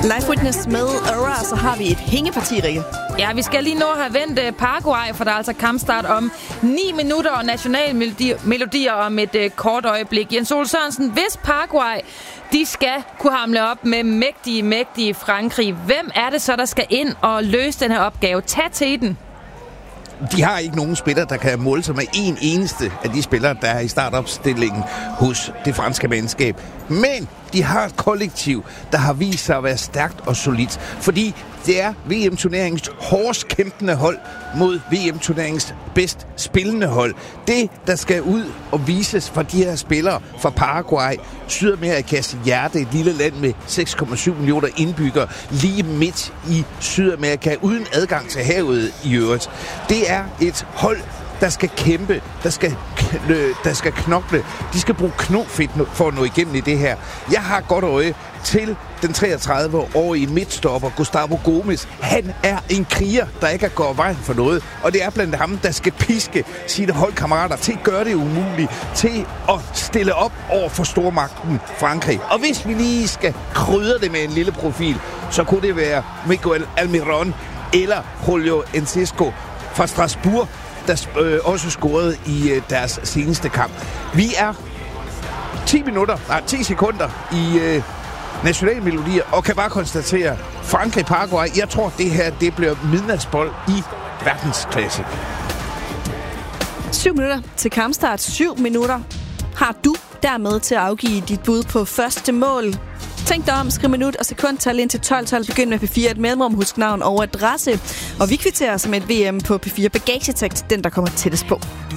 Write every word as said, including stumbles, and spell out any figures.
Live Witness med Aura, så har vi et hængeparti, Rikke. Ja, vi skal lige nå at have vendt Paraguay, for der er altså kampstart om ni minutter og nationalmelodier om et uh, kort øjeblik. Jens Ole Sørensen, hvis Paraguay de skal kunne hamle op med mægtige, mægtige Frankrig, hvem er det så, der skal ind og løse den her opgave? Tag til den. De har ikke nogen spillere, der kan måle sig med en eneste af de spillere, der er i startopstillingen hos det franske mandskab. Men de har et kollektiv, der har vist sig at være stærkt og solidt. Fordi det er V M-turneringens hårdest kæmpende hold mod V M-turneringens bedst spillende hold. Det, der skal ud og vises for de her spillere fra Paraguay, Sydamerikas hjerte, et lille land med seks komma syv millioner indbyggere, lige midt i Sydamerika, uden adgang til havet i øvrigt. Det er et hold, der skal kæmpe, der skal, der skal knokle. De skal bruge knofedt for at nå igennem i det her. Jeg har godt øje til den treogtredive-årige midtstopper Gustavo Gomes. Han er en kriger, der ikke går vejen for noget. Og det er blandt ham, der skal piske sine holdkammerater til at gøre det umuligt, til at stille op over for stormagten Frankrig. Og hvis vi lige skal krydre det med en lille profil, så kunne det være Miguel Almirón eller Julio Enciso fra Strasbourg, der øh, også scorede i øh, deres seneste kamp. Vi er ti minutter, nej, ti sekunder i øh, nationalmelodier, og kan bare konstatere, Frankrig, Paraguay, jeg tror, det her det bliver midnatsbold i verdensklasse. Syv minutter til kampstart. Syv minutter har du dermed til at afgive dit bud på første mål. Tænk dig om, skriv minut og sekundtal ind til tolv tolv. Begynd med P fire, et mellemrum, husk navn og adresse. Og vi kvitterer som et V M på P fire bagagetekst, den der kommer tættest på.